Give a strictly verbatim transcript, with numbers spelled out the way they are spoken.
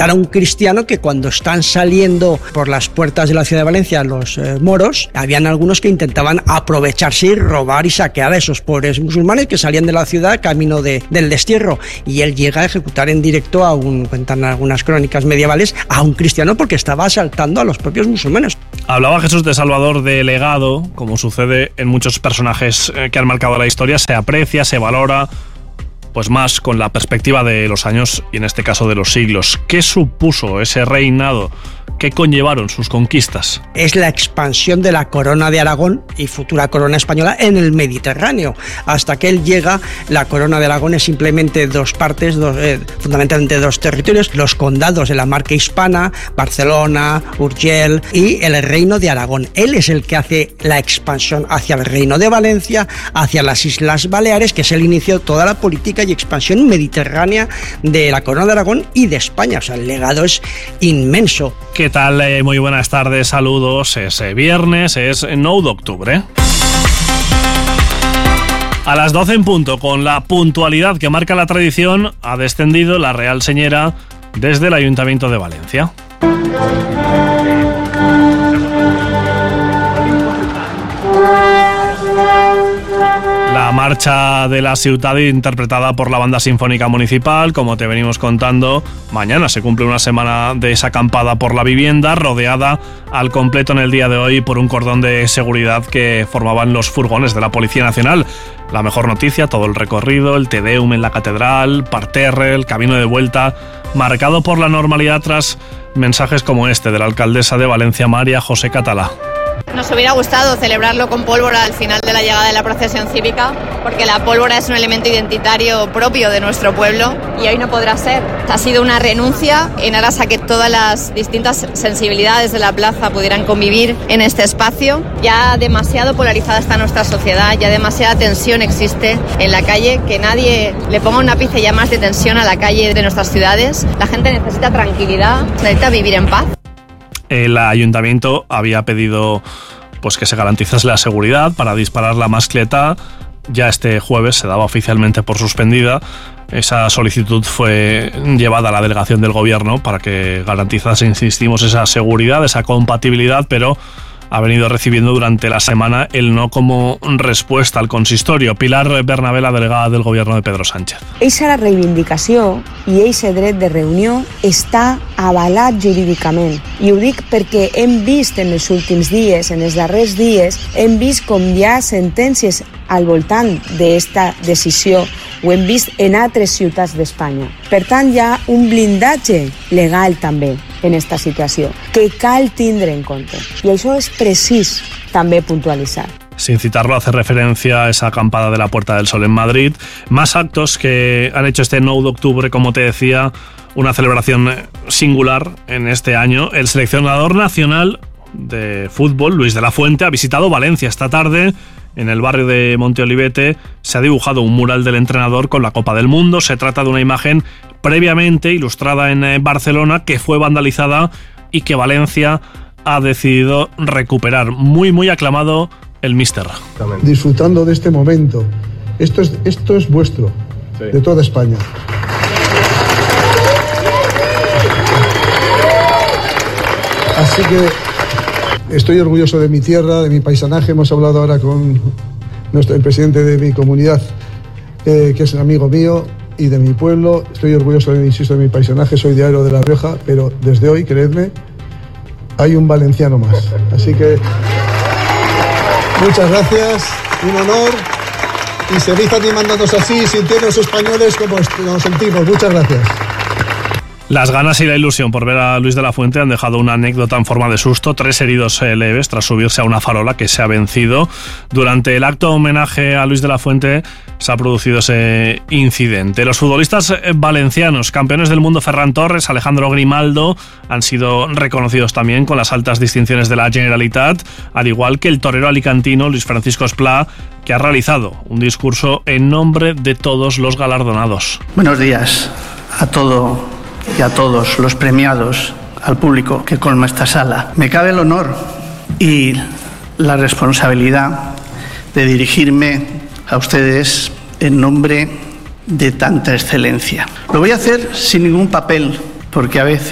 matar a un cristiano, que cuando están saliendo por las puertas de la ciudad de Valencia los eh, moros, habían algunos que intentaban aprovecharse y robar y saquear a esos pobres musulmanes que salían de la ciudad camino de, del destierro, y él llega a ejecutar en directo, a un, cuentan algunas crónicas medievales, a un cristiano porque estaba asaltando a los propios musulmanes. Hablaba Jesús de Salvador de legado, como sucede en muchos personajes que han marcado la historia, se aprecia, se valora, pues más con la perspectiva de los años y en este caso de los siglos. ¿Qué supuso ese reinado? ¿Qué conllevaron sus conquistas? Es la expansión de la corona de Aragón y futura corona española en el Mediterráneo. Hasta que él llega, la corona de Aragón es simplemente dos partes, dos, eh, fundamentalmente dos territorios, los condados de la marca hispana, Barcelona, Urgell y el reino de Aragón. Él es el que hace la expansión hacia el reino de Valencia, hacia las Islas Baleares, que es el inicio de toda la política y expansión mediterránea de la corona de Aragón y de España. O sea, el legado es inmenso. ¿Qué tal? Eh, muy buenas tardes, saludos. Es eh, viernes, es nueve de octubre. A las doce en punto, con la puntualidad que marca la tradición, ha descendido la Real Señera desde el Ayuntamiento de Valencia. La marcha de la ciutat, interpretada por la Banda Sinfónica Municipal, como te venimos contando, mañana se cumple una semana de esa acampada por la vivienda, rodeada al completo en el día de hoy por un cordón de seguridad que formaban los furgones de la Policía Nacional. La mejor noticia, todo el recorrido, el Te Deum en la catedral, parterre, el camino de vuelta, marcado por la normalidad tras mensajes como este de la alcaldesa de Valencia, María José Catalá. Nos hubiera gustado celebrarlo con pólvora al final de la llegada de la procesión cívica, porque la pólvora es un elemento identitario propio de nuestro pueblo y hoy no podrá ser. Ha sido una renuncia en aras a que todas las distintas sensibilidades de la plaza pudieran convivir en este espacio. Ya demasiado polarizada está nuestra sociedad, ya demasiada tensión existe en la calle, que nadie le ponga un ápice ya más de tensión a la calle de nuestras ciudades. La gente necesita tranquilidad, necesita vivir en paz. El ayuntamiento había pedido pues que se garantizase la seguridad para disparar la mascleta. Ya este jueves se daba oficialmente por suspendida. Esa solicitud fue llevada a la delegación del gobierno para que garantizase, insistimos, esa seguridad, esa compatibilidad, pero ha venido recibiendo durante la semana el no como respuesta al consistorio. Pilar Bernabé, la delegada del gobierno de Pedro Sánchez. Eixa reivindicació i eixe dret de reunió està avalat jurídicament. I ho dic perquè hem vist en els últims dies, en els darrers dies, hem vist com hi ha sentències al voltant d'esta decisió. Ho hem vist en altres ciutats d'Espanya. Per tant, hi ha un blindatge legal també en esta situació que cal tindre en compte. I això és precís també puntualitzar. Sin citarlo, hace referencia a esa acampada de la Puerta del Sol en Madrid. Más actos que han hecho este nueve de octubre, como te decía, una celebración singular en este año. El seleccionador nacional de fútbol, Luis de la Fuente, ha visitado Valencia esta tarde. En el barrio de Monteolivete se ha dibujado un mural del entrenador con la Copa del Mundo. Se trata de una imagen previamente ilustrada en Barcelona que fue vandalizada y que Valencia ha decidido recuperar. Muy, muy aclamado el míster. Disfrutando de este momento. Esto es, esto es vuestro, sí, de toda España. Así que estoy orgulloso de mi tierra, de mi paisanaje. Hemos hablado ahora con nuestro, el presidente de mi comunidad, eh, que es amigo mío, y de mi pueblo. Estoy orgulloso, de, insisto, de mi paisanaje. Soy de Aero de La Rioja, pero desde hoy, creedme, hay un valenciano más. Así que muchas gracias, un honor, y seguid animándonos así, sintiéndonos españoles como nos sentimos. Muchas gracias. Las ganas y la ilusión por ver a Luis de la Fuente han dejado una anécdota en forma de susto. Tres heridos eh, leves tras subirse a una farola que se ha vencido. Durante el acto de homenaje a Luis de la Fuente se ha producido ese incidente. Los futbolistas valencianos, campeones del mundo Ferran Torres, Alejandro Grimaldo, han sido reconocidos también con las altas distinciones de la Generalitat, al igual que el torero alicantino Luis Francisco Esplá, que ha realizado un discurso en nombre de todos los galardonados. Buenos días a todo y a todos los premiados, al público que colma esta sala. Me cabe el honor y la responsabilidad de dirigirme a ustedes en nombre de tanta excelencia. Lo voy a hacer sin ningún papel, porque a veces